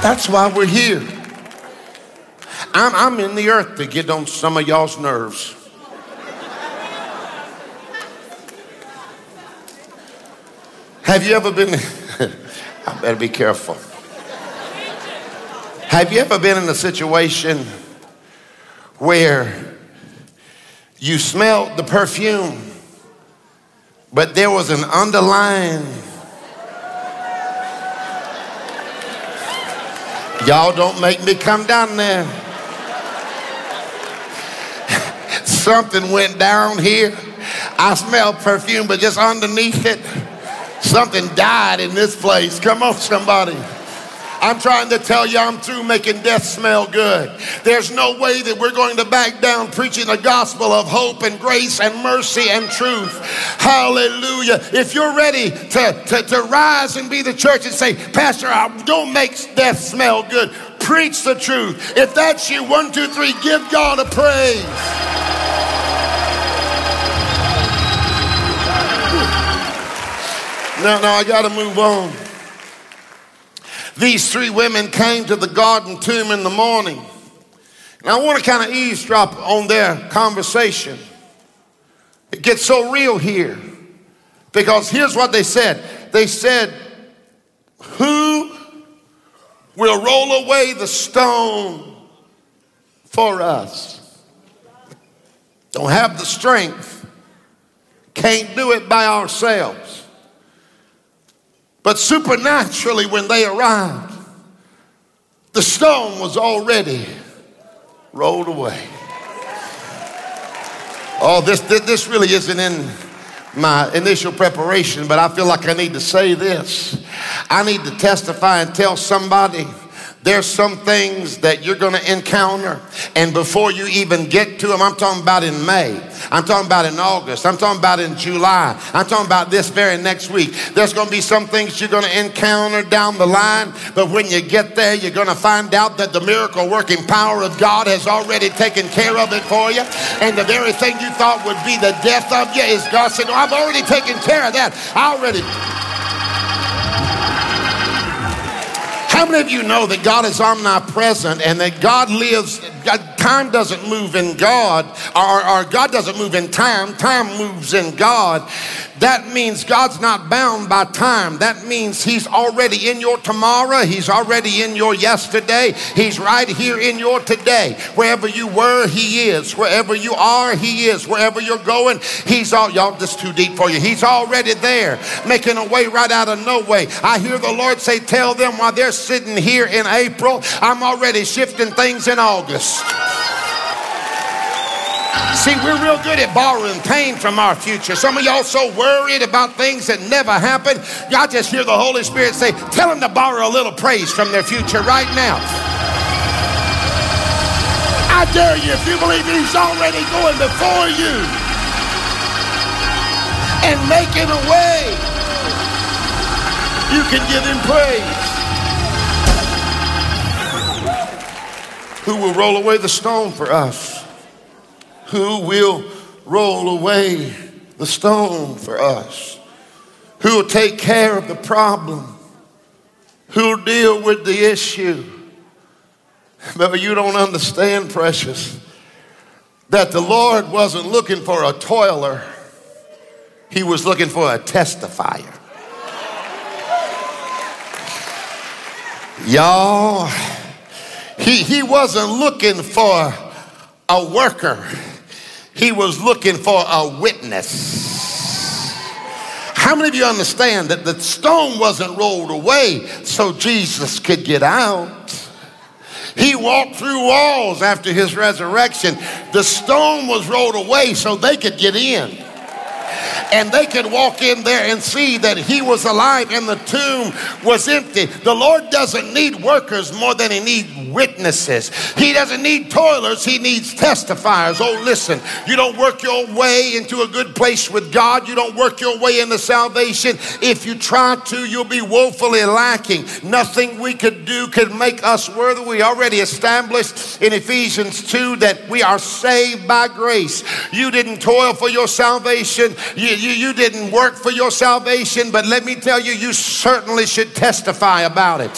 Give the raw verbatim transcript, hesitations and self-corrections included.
That's why we're here. I'm, I'm in the earth to get on some of y'all's nerves. Have you ever been, I better be careful. Have you ever been in a situation where you smelled the perfume, but there was an underlying, y'all don't make me come down there. Something went down here. I smell perfume, but just underneath it, something died in this place. Come on, somebody. I'm trying to tell you I'm through making death smell good. There's no way that we're going to back down preaching the gospel of hope and grace and mercy and truth. Hallelujah. If you're ready to, to, to rise and be the church and say, Pastor, I don't make death smell good. Preach the truth. If that's you, one, two, three, give God a praise. Now, now I got to move on. These three women came to the garden tomb in the morning. And I want to kind of eavesdrop on their conversation. It gets so real here. Because here's what they said. They said, who will roll away the stone for us? Don't have the strength. Can't do it by ourselves. But supernaturally, when they arrived, the stone was already rolled away. Oh, this, this really isn't in my initial preparation, but I feel like I need to say this. I need to testify and tell somebody there's some things that you're going to encounter, and before you even get to them, I'm talking about in May, I'm talking about in August, I'm talking about in July, I'm talking about this very next week. There's going to be some things you're going to encounter down the line, but when you get there, you're going to find out that the miracle working power of God has already taken care of it for you, and the very thing you thought would be the death of you is God said, no, I've already taken care of that. I already... How many of you know that God is omnipresent and that God lives, God, time doesn't move in God, or, or God doesn't move in time, time moves in God. That means God's not bound by time. That means he's already in your tomorrow. He's already in your yesterday. He's right here in your today. Wherever you were, he is. Wherever you are, he is. Wherever you're going, he's all, y'all, this is too deep for you. He's already there, making a way right out of no way. I hear the Lord say, tell them while they're sitting here in April, I'm already shifting things in August. See, we're real good at borrowing pain from our future. Some of y'all so worried about things that never happen. Y'all just hear the Holy Spirit say, tell them to borrow a little praise from their future right now. I dare you, if you believe he's already going before you and making a way, you can give him praise. Who will roll away the stone for us? Who will roll away the stone for us? Who will take care of the problem? Who will deal with the issue? But you don't understand, precious, that the Lord wasn't looking for a toiler. He was looking for a testifier. Y'all, he, he wasn't looking for a worker. He was looking for a witness. How many of you understand that the stone wasn't rolled away so Jesus could get out? He walked through walls after his resurrection. The stone was rolled away so they could get in. And they could walk in there and see that he was alive and the tomb was empty. The Lord doesn't need workers more than he needs witnesses. He doesn't need toilers, he needs testifiers. Oh, listen, you don't work your way into a good place with God. You don't work your way into salvation. If you try to, you'll be woefully lacking. Nothing we could do could make us worthy. We already established in Ephesians two that we are saved by grace. You didn't toil for your salvation. You, you, you didn't work for your salvation, but let me tell you, you certainly should testify about it.